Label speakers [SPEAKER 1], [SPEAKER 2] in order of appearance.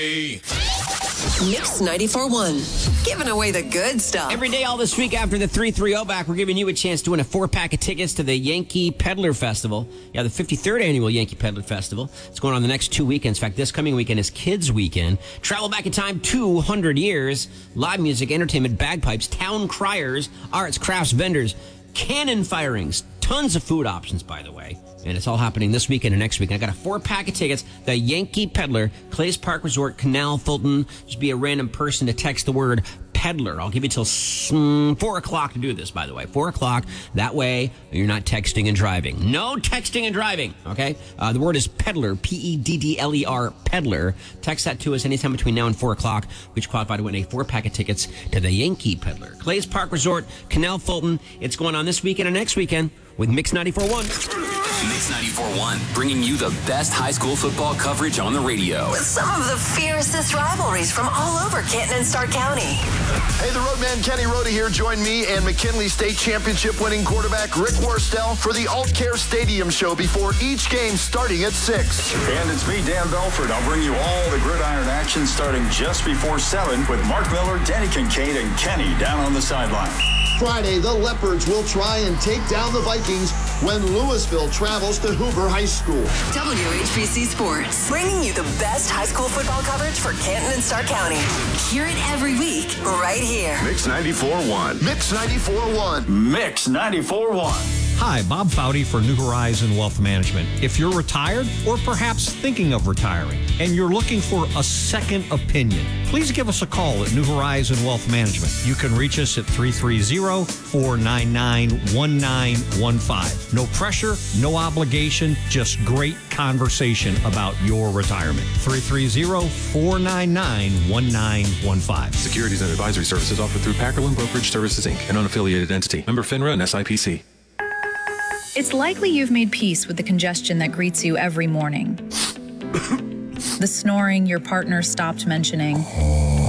[SPEAKER 1] Mix 94.1. Giving away the good stuff.
[SPEAKER 2] Every day all this week after the 3-3-0 back, we're giving you a chance to win a 4-pack of tickets to the Yankee Peddler Festival. Yeah, the 53rd annual Yankee Peddler Festival. It's going on the next 2 weekends. In fact, this coming weekend is Kids Weekend. Travel back in time 200 years. Live music, entertainment, bagpipes, town criers, arts, crafts, vendors, cannon firings. Tons of food options, by the way. And it's all happening this weekend and next week. I got a 4-pack of tickets. The Yankee Peddler, Clays Park Resort, Canal, Fulton. Just be a random person to text the word Peddler. I'll give you till 4 o'clock to do this, by the way. 4 o'clock. That way, you're not texting and driving. No texting and driving, okay? The word is Peddler, P-E-D-D-L-E-R, Peddler. Text that to us anytime between now and 4 o'clock, which qualify to win a 4-pack of tickets to the Yankee Peddler. Clays Park Resort, Canal, Fulton. It's going on this weekend and next weekend with Mix 94.1.
[SPEAKER 3] Mix 94.1, bringing you the best high school football coverage on the radio.
[SPEAKER 1] With some of the fiercest rivalries from all over Canton and Stark County.
[SPEAKER 4] Hey, the Roadman Kenny Rhoda here. Join me and McKinley State Championship winning quarterback Rick Worstel for the Alt Care Stadium show before each game starting at 6.
[SPEAKER 5] And it's me, Dan Belford. I'll bring you all the gridiron action starting just before 7 with Mark Miller, Danny Kincaid, and Kenny down on the sideline.
[SPEAKER 4] Friday, the Leopards will try and take down the Vikings when Louisville travels to Hoover High School.
[SPEAKER 1] WHBC Sports, bringing you the best high school football coverage for Canton and Stark County. Hear it every week, right here.
[SPEAKER 4] Mix 94.1. Mix 94.1.
[SPEAKER 5] Mix 94.1.
[SPEAKER 6] Hi, Bob Foudy for New Horizon Wealth Management. If you're retired or perhaps thinking of retiring and you're looking for a second opinion, please give us a call at New Horizon Wealth Management. You can reach us at 330-499-1915. No pressure, no obligation, just great conversation about your retirement. 330-499-1915.
[SPEAKER 7] Securities and advisory services offered through Packerland Brokerage Services, Inc., an unaffiliated entity. Member FINRA and SIPC.
[SPEAKER 8] It's likely you've made peace with the congestion that greets you every morning. The snoring your partner stopped mentioning.